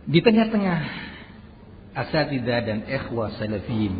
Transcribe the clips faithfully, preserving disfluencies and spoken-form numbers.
Di tengah-tengah asatidzah dan ikhwah salafiyin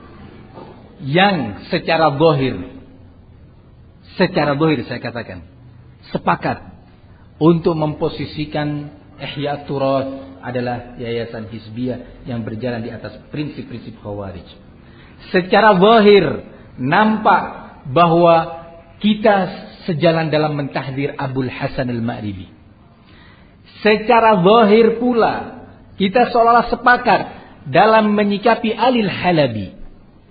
yang secara zahir, secara zahir saya katakan, sepakat untuk memposisikan Ihya Turath adalah yayasan hizbiyah yang berjalan di atas prinsip-prinsip Khawarij. Secara zahir nampak bahwa kita sejalan dalam mentahdir Abul Hasan al-Ma'ribi. Secara zahir pula kita seolah-olah sepakat dalam menyikapi Ali al-Halabi.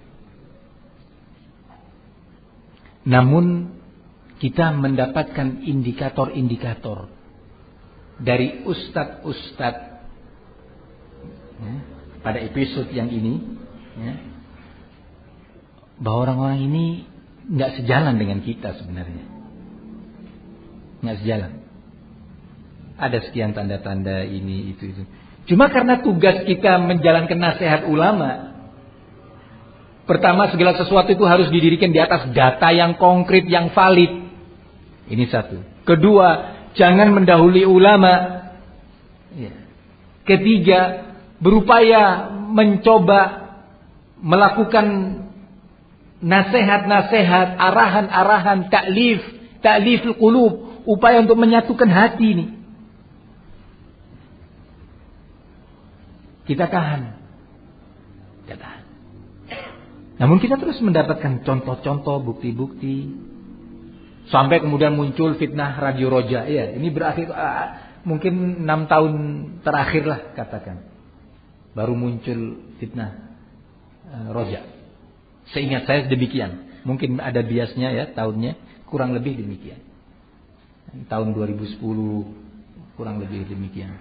Namun kita mendapatkan indikator-indikator dari ustadz-ustadz ya, pada episode yang ini ya, bahwa orang-orang ini nggak sejalan dengan kita sebenarnya, nggak sejalan. Ada sekian tanda-tanda ini itu itu. Cuma karena tugas kita menjalankan nasihat ulama, pertama segala sesuatu itu harus didirikan di atas data yang konkret, yang valid. Ini satu. Kedua, jangan mendahului ulama. Ya. Ketiga, berupaya mencoba melakukan nasihat-nasihat, arahan-arahan, taklif, takliful qulub, upaya untuk menyatukan hati ini. Kita tahan. Kita tahan. Namun kita terus mendapatkan contoh-contoh, bukti-bukti. Sampai kemudian muncul fitnah Radio Roja. Iya, ini berakhir uh, mungkin enam tahun terakhir lah katakan. Baru muncul fitnah uh, Roja. Seingat saya demikian. Mungkin ada biasnya ya tahunnya, kurang lebih demikian. Tahun dua ribu sepuluh kurang lebih demikian.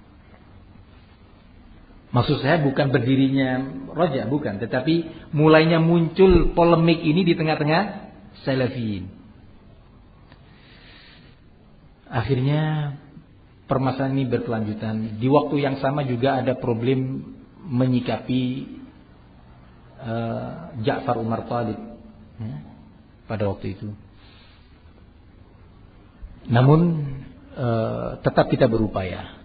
Maksud saya bukan berdirinya Roja, bukan, tetapi mulainya muncul polemik ini di tengah-tengah salafiyin. Akhirnya permasalahan ini berkelanjutan. Di waktu yang sama juga ada problem menyikapi uh, Ja'far Umar Thalib ya, pada waktu itu. Namun uh, tetap kita berupaya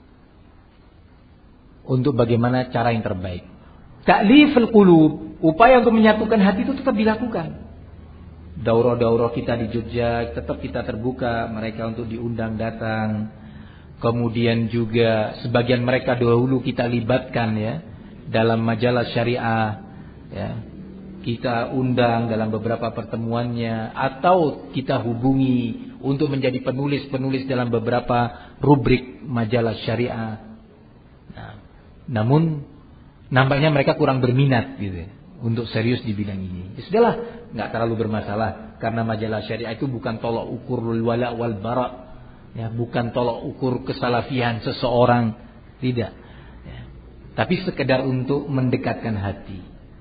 untuk bagaimana cara yang terbaik. Ta'liful qulub, upaya untuk menyatukan hati itu tetap dilakukan. Daurah-daurah kita di Jogja tetap kita terbuka mereka untuk diundang datang. Kemudian juga sebagian mereka dahulu kita libatkan ya dalam majalah syariah ya. Kita undang dalam beberapa pertemuannya atau kita hubungi untuk menjadi penulis-penulis dalam beberapa rubrik majalah syariah. Nah, namun nampaknya mereka kurang berminat gitu untuk serius di bidang ini. Ya sudahlah, nggak terlalu bermasalah karena majalah syariah itu bukan tolok ukur wala wal bara, ya, bukan tolok ukur kesalafian seseorang, tidak. Ya. Tapi sekedar untuk mendekatkan hati.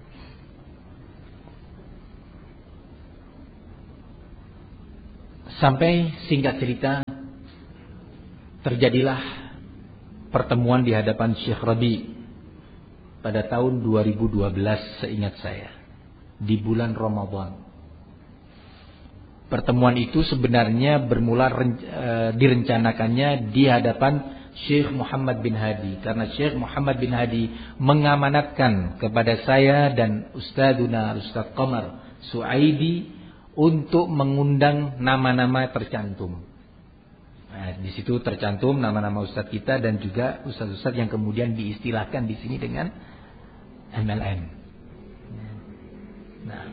Sampai singkat cerita terjadilah pertemuan di hadapan Syekh Rabi pada tahun dua ribu dua belas seingat saya, di bulan Ramadan. Pertemuan itu sebenarnya bermula e, direncanakannya di hadapan Syekh Muhammad bin Hadi, karena Syekh Muhammad bin Hadi mengamanatkan kepada saya dan Ustadzuna Ustadz Qamar Suaidi untuk mengundang nama-nama tercantum. Nah, di situ tercantum nama-nama ustadz kita dan juga ustadz-ustadz yang kemudian diistilahkan di sini dengan M L M. Nah,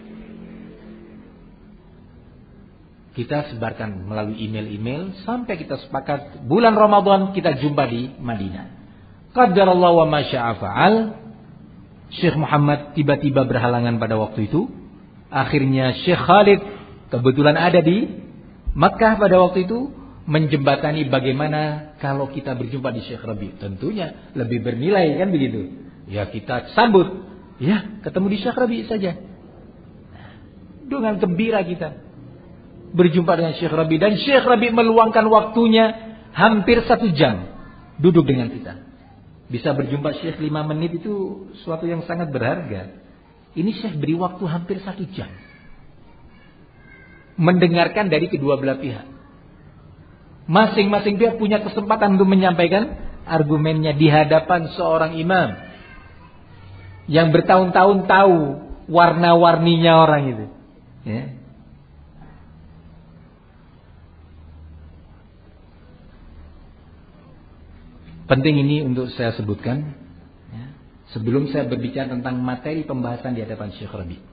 kita sebarkan melalui email-email sampai kita sepakat bulan Ramadan kita jumpa di Madinah. Qadarallahu wa ma syaa fa'al. Syekh Muhammad tiba-tiba berhalangan pada waktu itu. Akhirnya Syekh Khalid kebetulan ada di Makkah pada waktu itu, menjembatani bagaimana kalau kita berjumpa di Syekh Rabi. Tentunya lebih bernilai kan begitu. Ya kita sambut. Ya ketemu di Syekh Rabi saja. Dengan gembira kita berjumpa dengan Syekh Rabi. Dan Syekh Rabi meluangkan waktunya hampir satu jam duduk dengan kita. Bisa berjumpa Syekh lima menit itu suatu yang sangat berharga. Ini Syekh beri waktu hampir satu jam mendengarkan dari kedua belah pihak. Masing-masing pihak punya kesempatan untuk menyampaikan argumennya di hadapan seorang imam yang bertahun-tahun tahu warna-warninya orang itu. Ya. Penting ini untuk saya sebutkan ya, sebelum saya berbicara tentang materi pembahasan di hadapan Syekh Rabi.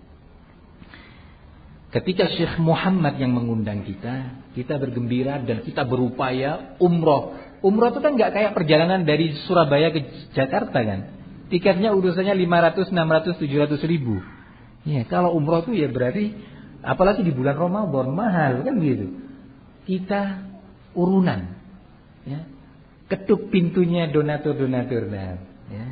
Ketika Syekh Muhammad yang mengundang kita, kita bergembira dan kita berupaya umroh. Umroh itu kan nggak kayak perjalanan dari Surabaya ke Jakarta kan. Tiketnya urusannya lima ratus, enam ratus, tujuh ratus ribu. Ya, kalau umroh itu ya berarti apalagi di bulan Ramadan mahal kan gitu. Kita urunan. Ya. Ketuk pintunya donatur-donatur nah, ya.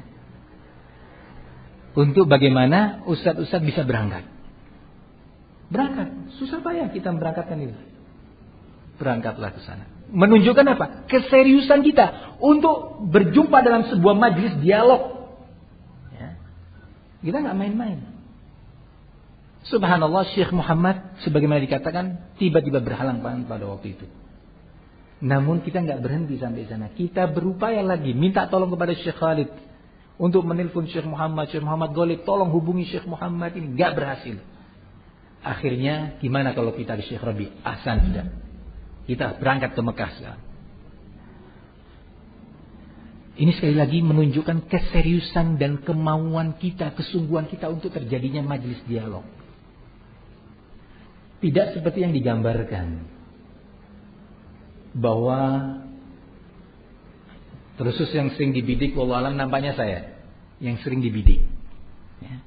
Untuk bagaimana ustadz-ustadz bisa berangkat. Berangkat, susah payah kita berangkatkan itu. Berangkatlah ke sana. Menunjukkan apa? Keseriusan kita untuk berjumpa dalam sebuah majelis dialog. Ya. Kita nggak main-main. Subhanallah, Syekh Muhammad sebagaimana dikatakan tiba-tiba berhalang pada waktu itu. Namun kita nggak berhenti sampai sana. Kita berupaya lagi minta tolong kepada Syekh Khalid untuk menelpon Syekh Muhammad. Syekh Muhammad Golib, tolong hubungi Syekh Muhammad ini. Nggak berhasil. Akhirnya gimana kalau kita ke Syekh Rabi? Ahsan sudah. Kita berangkat ke Mekah sekarang. Ini sekali lagi menunjukkan keseriusan dan kemauan kita, kesungguhan kita untuk terjadinya majelis dialog. Tidak seperti yang digambarkan. Bahwa terus yang sering dibidik, wallahu alam nampaknya saya yang sering dibidik. Ya.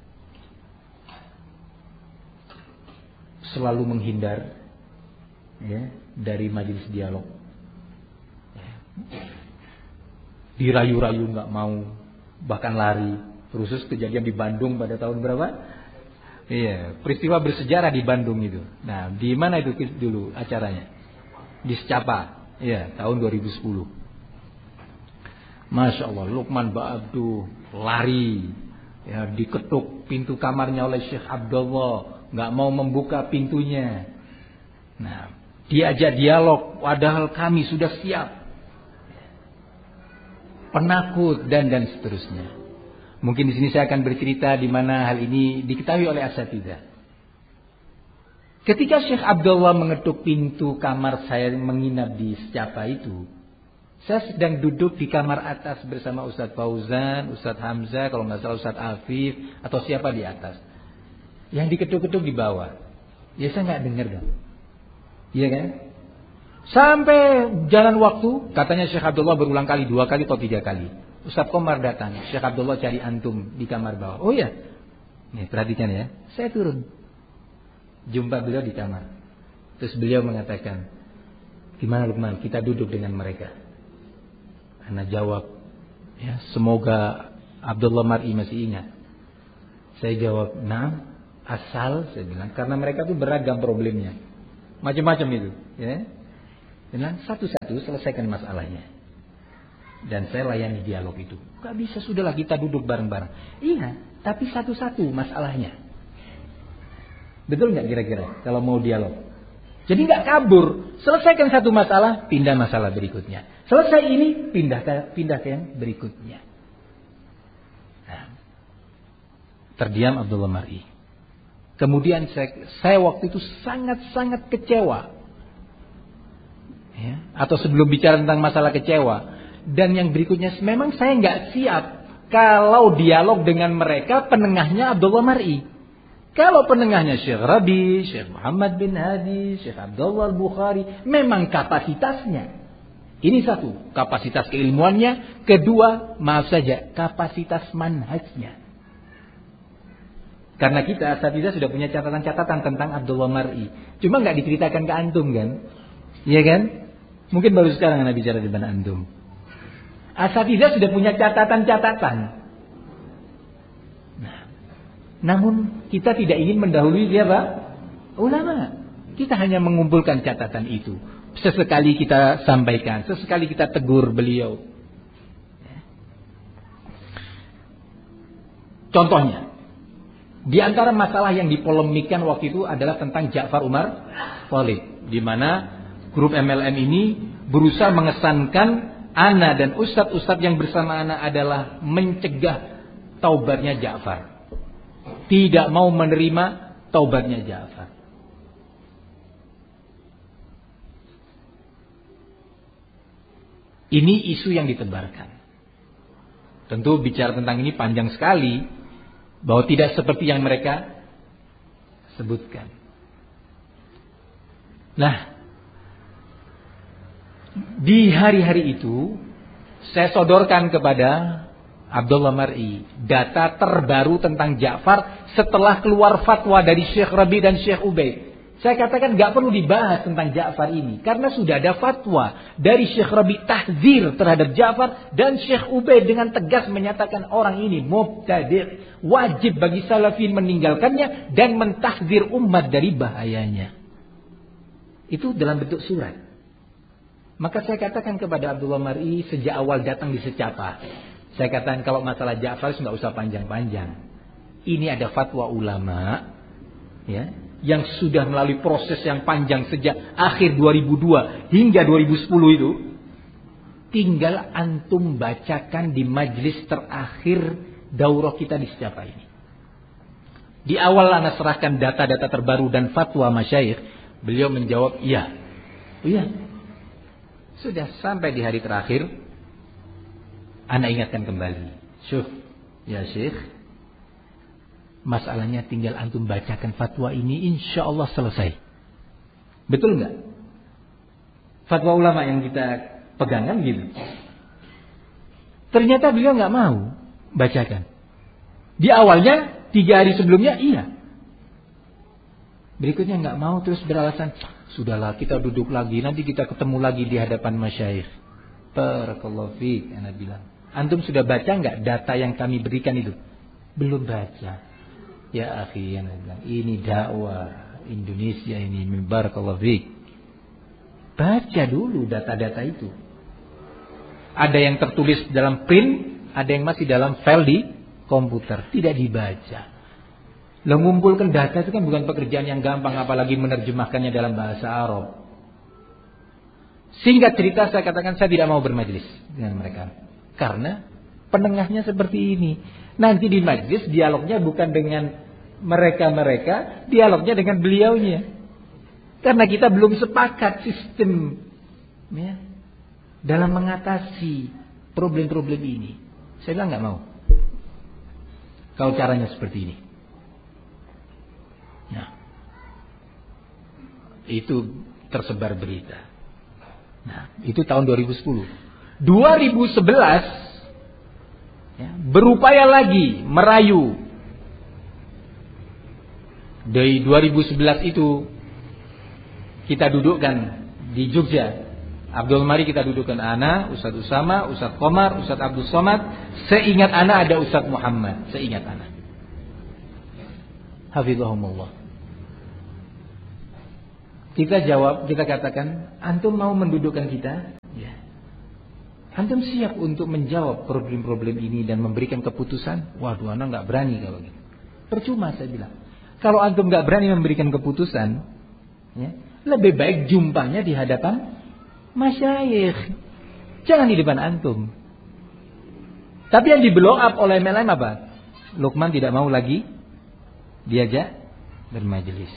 Selalu menghindar ya, dari majelis dialog. Ya. Dirayu-rayu nggak mau, bahkan lari. Terus kejadian di Bandung pada tahun berapa? Iya, peristiwa bersejarah di Bandung itu. Nah, di mana itu dulu acaranya? Di Secapa. Iya, tahun dua ribu sepuluh. Masya Allah, Lukman Ba'abdu lari, ya, diketuk pintu kamarnya oleh Syekh Abdullah, nggak mau membuka pintunya. Nah, diajak dialog, padahal kami sudah siap. Penakut dan dan seterusnya. Mungkin di sini saya akan bercerita di mana hal ini diketahui oleh asatidzah. Ketika Syekh Abdullah mengetuk pintu kamar saya yang menginap di Secapa itu, saya sedang duduk di kamar atas bersama Ustadz Fauzan, Ustadz Hamzah, kalau nggak salah Ustadz Afif, atau siapa di atas. Yang diketuk-ketuk di bawah. Ya saya nggak dengar dong. Iya kan? Sampai jalan waktu, katanya Syekh Abdullah berulang kali, dua kali atau tiga kali. Ustadz Komar datang, Syekh Abdullah cari antum di kamar bawah. Oh iya, nih perhatikan ya, saya turun. Jumpa beliau di kamar. Terus beliau mengatakan, gimana Lukman, kita duduk dengan mereka. Ana jawab, ya semoga Abdullah Mar'i masih ingat. Saya jawab, nah asal, saya bilang, karena mereka tuh beragam problemnya, macam-macam itu. Ya, bilang satu-satu selesaikan masalahnya. Dan saya layani dialog itu. Gak bisa, sudahlah kita duduk bareng-bareng. Iya, tapi satu-satu masalahnya. Betul nggak kira-kira kalau mau dialog? Jadi nggak kabur. Selesaikan satu masalah, pindah masalah berikutnya. Selesai ini, pindah ke pindah ke yang berikutnya. Nah, terdiam Abdullah Mar'i. Kemudian saya, saya waktu itu sangat-sangat kecewa. Ya, atau sebelum bicara tentang masalah kecewa. Dan yang berikutnya, memang saya nggak siap kalau dialog dengan mereka penengahnya Abdullah Mar'i. Kalau penengahnya Syekh Rabi, Syekh Muhammad bin Hadi, Syekh Abdullah Al-Bukhari, memang kapasitasnya. Ini satu, kapasitas keilmuannya. Kedua, maaf saja, kapasitas manhajnya. Karena kita asatidzah sudah punya catatan-catatan tentang Abdullah Mar'i. Cuma nggak diceritakan ke antum kan? Iya kan? Mungkin baru sekarang Anda bicara di depan antum. Asatidzah sudah punya catatan-catatan. Namun kita tidak ingin mendahului siapa? Ulama. Kita hanya mengumpulkan catatan itu. Sesekali kita sampaikan, sesekali kita tegur beliau. Contohnya, di antara masalah yang dipolemikan waktu itu adalah tentang Ja'far Umar Thalib, di mana grup M L M ini berusaha mengesankan ana dan ustadz-ustadz yang bersama ana adalah mencegah taubatnya Ja'far. Tidak mau menerima taubatnya Ja'far. Ini isu yang ditebarkan. Tentu bicara tentang ini panjang sekali, bahwa tidak seperti yang mereka sebutkan. Nah, di hari-hari itu saya sodorkan kepada Abdullah Mar'i data terbaru tentang Ja'far setelah keluar fatwa dari Syekh Rabi dan Syekh Ubaid. Saya katakan gak perlu dibahas tentang Ja'far ini, karena sudah ada fatwa dari Syekh Rabi tahzir terhadap Ja'far, dan Syekh Ubaid dengan tegas menyatakan orang ini mubtadi', wajib bagi salafin meninggalkannya dan mentahzir umat dari bahayanya. Itu dalam bentuk surat. Maka saya katakan kepada Abdullah Mar'i sejak awal datang di secapa, saya katakan kalau masalah Ja'far nggak usah panjang-panjang. Ini ada fatwa ulama, ya, yang sudah melalui proses yang panjang sejak akhir dua ribu dua hingga dua ribu sepuluh itu. Tinggal antum bacakan di majlis terakhir daurah kita di secapa ini. Di awal ana serahkan data-data terbaru dan fatwa masyayikh, beliau menjawab iya. Iya. Sudah sampai di hari terakhir, ana ingatkan kembali. Syuf, ya Syekh, masalahnya tinggal antum bacakan fatwa ini, insya Allah selesai. Betul nggak? Fatwa ulama yang kita pegangan gitu. Ternyata beliau nggak mau bacakan. Di awalnya tiga hari sebelumnya iya. Berikutnya nggak mau, terus beralasan, sudahlah kita duduk lagi, nanti kita ketemu lagi di hadapan masyayikh. Barakallahu fiik, ana bilang. Antum sudah baca nggak data yang kami berikan itu? Belum baca. Ya akhi, ana bilang, ini dakwah Indonesia ini, barakallahu fiik. Baca dulu data-data itu. Ada yang tertulis dalam print, ada yang masih dalam file di komputer, tidak dibaca. Lo mengumpulkan data itu kan bukan pekerjaan yang gampang, apalagi menerjemahkannya dalam bahasa Arab. Singkat cerita, saya katakan saya tidak mau bermajlis dengan mereka, karena penengahnya seperti ini. Nanti di majlis dialognya bukan dengan mereka-mereka, dialognya dengan beliaunya. Karena kita belum sepakat sistem, ya, dalam mengatasi problem-problem ini. Saya bilang nggak mau. Kalau caranya seperti ini. Nah, itu tersebar berita. Nah, itu tahun dua ribu sepuluh. dua ribu sebelas, ya, berupaya lagi merayu. Dari dua ribu sebelas itu kita dudukkan di Jogja. Abdul Mari kita dudukkan ana, Ustaz Usama, Ustaz Komar, Ustaz Abdul Somad. Seingat ana ada Ustaz Muhammad. Seingat ana. Hafizahumullah. Kita jawab, kita katakan, antum mau mendudukkan kita? Ya. Antum siap untuk menjawab problem-problem ini dan memberikan keputusan? Waduh, anak nggak berani kalau gitu. Percuma saya bilang. Kalau antum nggak berani memberikan keputusan, ya, lebih baik jumpanya di hadapan masyayikh, jangan di depan antum. Tapi yang di blow up oleh M L M apa? Lukman tidak mau lagi diajak bermajelis.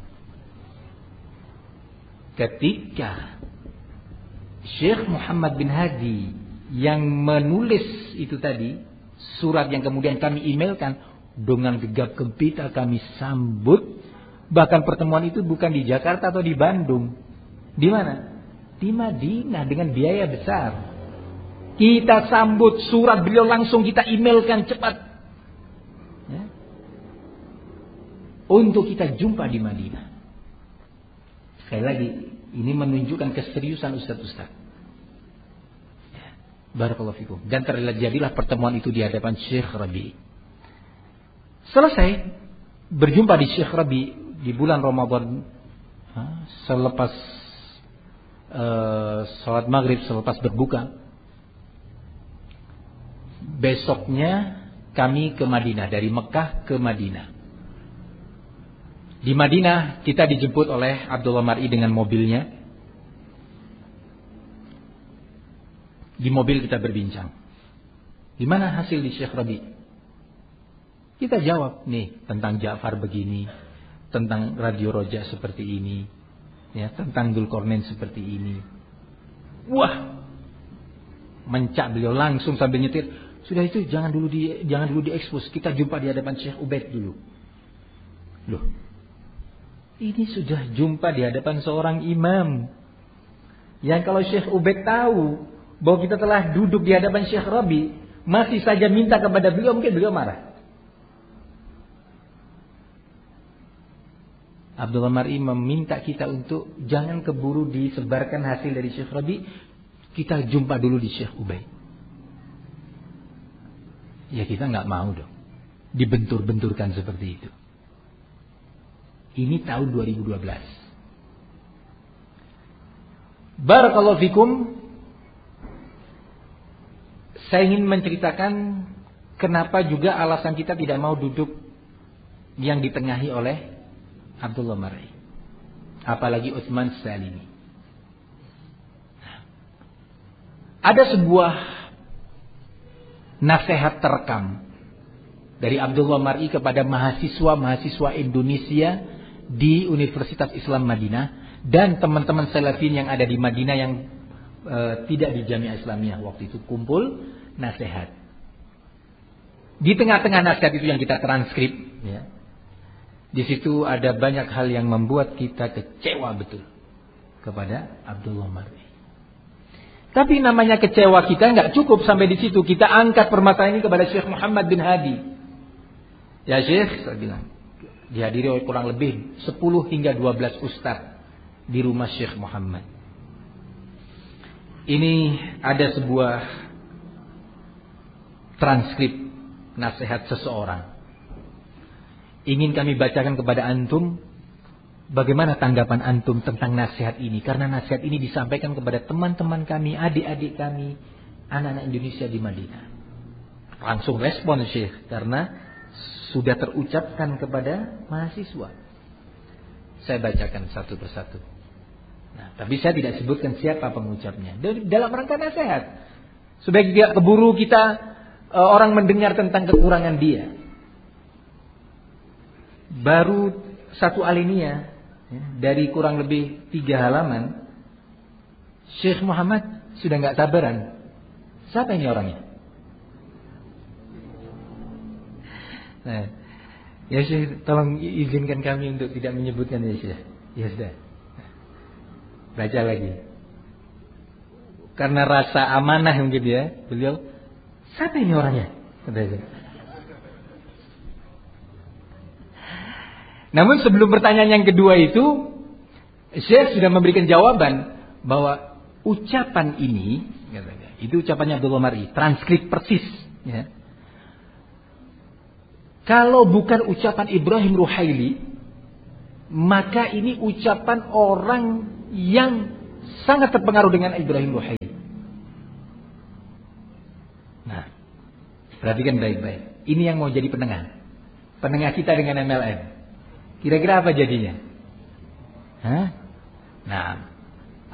Ketika Syekh Muhammad bin Hadi yang menulis itu tadi, surat yang kemudian kami emailkan, dengan gegap gempita kami sambut. Bahkan pertemuan itu bukan di Jakarta atau di Bandung. Di mana? Di Madinah dengan biaya besar. Kita sambut, surat beliau langsung kita emailkan cepat, ya, untuk kita jumpa di Madinah. Sekali lagi, ini menunjukkan keseriusan ustaz-ustaz. Ya, barakallahu fikum. Dan terjadilah pertemuan itu di hadapan Syekh Rabi. Selesai berjumpa di Syekh Rabi di bulan Ramadan, selepas uh, sholat maghrib, selepas berbuka. Besoknya kami ke Madinah, dari Mekah ke Madinah. Di Madinah kita dijemput oleh Abdullah Mar'i dengan mobilnya. Di mobil kita berbincang. Gimana hasil di Syekh Rabi? Kita jawab, nih tentang Ja'far begini, tentang Radio Roja seperti ini, ya, tentang Dzulqarnain seperti ini. Wah, mencak beliau langsung sambil nyetir. Sudah itu jangan dulu di jangan dulu diekspos. Kita jumpa di hadapan Syekh Ubaid dulu. Loh, ini sudah jumpa di hadapan seorang imam. Yang kalau Syekh Ubaid tahu bahwa kita telah duduk di hadapan Syekh Rabi, masih saja minta kepada beliau, mungkin beliau marah. Abdul Umar Imam meminta kita untuk jangan keburu disebarkan hasil dari Syekh Rabi, kita jumpa dulu di Syekh Ubaid. Ya kita nggak mau dong dibentur-benturkan seperti itu. Ini tahun dua ribu dua belas. Barakallahu fikum. Saya ingin menceritakan kenapa juga alasan kita tidak mau duduk yang ditengahi oleh Abdullah Mar'i, apalagi Utsman Salimi. Ada sebuah nasihat terekam dari Abdullah Mar'i kepada mahasiswa-mahasiswa Indonesia di Universitas Islam Madinah dan teman-teman salafin yang ada di Madinah yang e, tidak di Jamiah Islamiyah waktu itu, kumpul nasihat. Di tengah-tengah nasihat itu yang kita transkrip, ya, di situ ada banyak hal yang membuat kita kecewa betul kepada Abdullah Mar'i. Tapi namanya kecewa kita nggak cukup sampai di situ. Kita angkat permasalahan ini kepada Syekh Muhammad bin Hadi. Ya Syekh, saya bilang, dihadiri oleh kurang lebih sepuluh hingga dua belas ustaz di rumah Syekh Muhammad. Ini ada sebuah transkrip nasihat seseorang. Ingin kami bacakan kepada antum, bagaimana tanggapan antum tentang nasihat ini? Karena nasihat ini disampaikan kepada teman-teman kami, adik-adik kami, anak-anak Indonesia di Madinah. Langsung respon Syekh, karena sudah terucapkan kepada mahasiswa. Saya bacakan satu persatu. Nah, tapi saya tidak sebutkan siapa pengucapnya. Dalam rangka nasihat, supaya tidak keburu kita orang mendengar tentang kekurangan dia. Baru satu alinea, ya, dari kurang lebih tiga halaman, Syekh Muhammad sudah nggak sabaran. Siapa ini orangnya? Nah, ya Syekh, tolong izinkan kami untuk tidak menyebutkan ya Syekh. Ya sudah. Baca lagi. Karena rasa amanah mungkin ya, beliau, siapa ini orangnya? Namun sebelum pertanyaan yang kedua itu, Syekh sudah memberikan jawaban bahwa ucapan ini, itu ucapannya Abdullah Mar'i, transkrip persis. Ya. Kalau bukan ucapan Ibrahim Ruhaili, maka ini ucapan orang yang sangat terpengaruh dengan Ibrahim Ruhaili. Nah, perhatikan baik-baik. Ini yang mau jadi penengah. Penengah kita dengan M L M. Kira-kira apa jadinya? Hah? Nah,